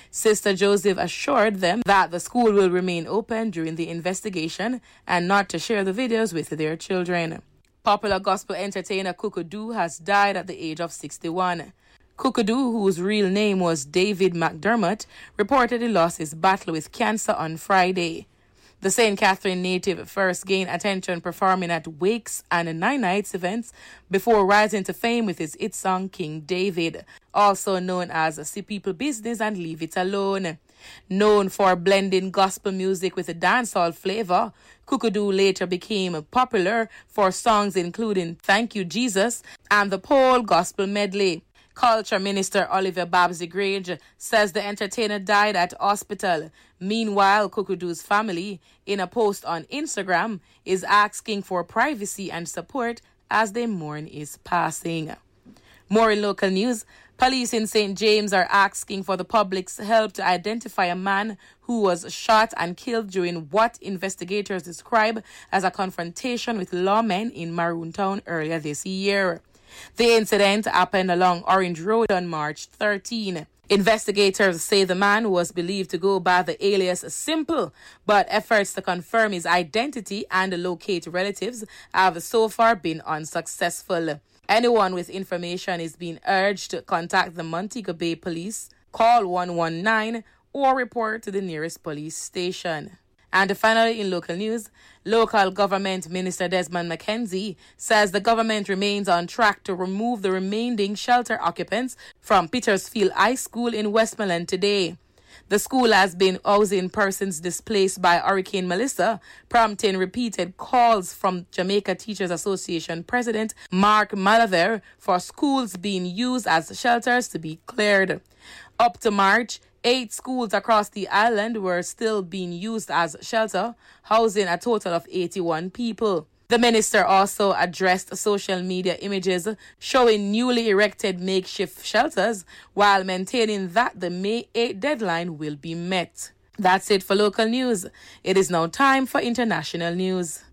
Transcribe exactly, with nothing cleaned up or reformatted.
Sister Joseph assured them that the school will remain open during the investigation and not to share the videos with their children. Popular gospel entertainer Kukudu has died at the age of sixty-one. Kukudu, whose real name was David McDermott, reportedly lost his battle with cancer on Friday. The Saint Catherine native first gained attention performing at wakes and nine nights events before rising to fame with his hit song King David, also known as See People Business and Leave It Alone. Known for blending gospel music with a dancehall flavor, Kukudu later became popular for songs including Thank You Jesus and the Pole Gospel Medley. Culture Minister Oliver Babsy Grange says the entertainer died at hospital. Meanwhile, Kukudu's family, in a post on Instagram, is asking for privacy and support as they mourn his passing. More in local news, police in Saint James are asking for the public's help to identify a man who was shot and killed during what investigators describe as a confrontation with lawmen in Maroon Town earlier this year. The incident happened along Orange Road on March thirteenth. Investigators say the man was believed to go by the alias Simple, but efforts to confirm his identity and locate relatives have so far been unsuccessful. Anyone with information is being urged to contact the Montego Bay Police, call one one nine, or report to the nearest police station. And finally, in local news, local government minister Desmond McKenzie says the government remains on track to remove the remaining shelter occupants from Petersfield High School in Westmoreland today. The school has been housing persons displaced by Hurricane Melissa, prompting repeated calls from Jamaica Teachers Association President Mark Malaver for schools being used as shelters to be cleared. Up to March, eight schools across the island were still being used as shelter, housing a total of eighty-one people. The minister also addressed social media images showing newly erected makeshift shelters while maintaining that the May eighth deadline will be met. That's it for local news. It is now time for international news.